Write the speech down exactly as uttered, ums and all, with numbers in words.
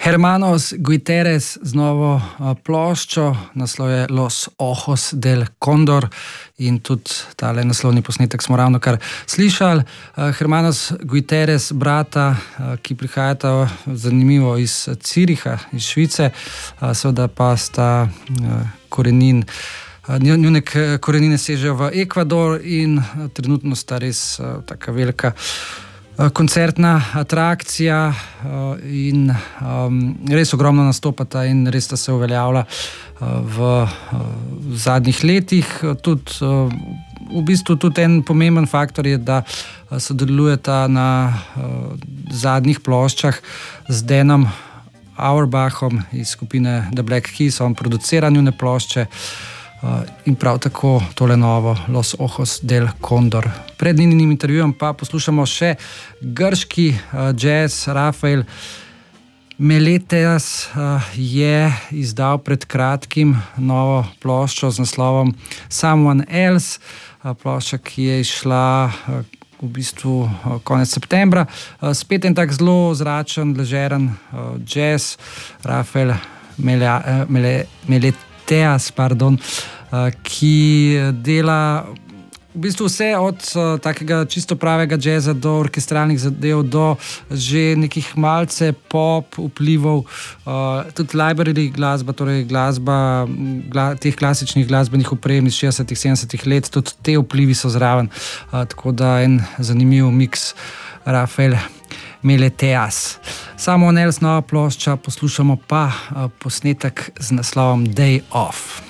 Hermanos Guiteres z novo ploščo, naslov je Los Ojos del Condor in tudi tale naslovni posnetek smo ravno kar slišali. Hermanos Guiteres, brata, ki prihajata zanimivo iz Züricha, iz Švice, seveda pa sta korenin, njune korenine sežejo v Ekvador in trenutno sta res taka velika koncertna atrakcija in um, res ogromno nastopata in res sta se uveljavila v, v zadnjih letih. Tudi, v bistvu tudi en pomemben faktor je, da sodelujeta na zadnjih ploščah z Danom Auerbachom iz skupine The Black Keys, on producira njune plošče. In prav tako tole novo Los Ojos del Condor. Pred njenim intervjujem pa poslušamo še grški jazz. Rafael Meleteas je izdal pred kratkim novo ploščo z naslovom Someone Else. Plošča, ki je išla v bistvu konec septembra. Spet en tak zelo zračen, ležeren jazz. Rafael Meleteas, pardon, ki dela v bistvu vse od takega čisto pravega jazza do orkestralnih zadev, do že nekih malce pop vplivov, tudi library glasba, torej glasba teh klasičnih glasbenih oprem iz šestdesetih, sedemdesetih let, tudi te vplivi so zraven, tako da en zanimiv miks. Rafael Meleteas. Someone Else, nova plošča, poslušamo pa posnetek z naslovom Day Off.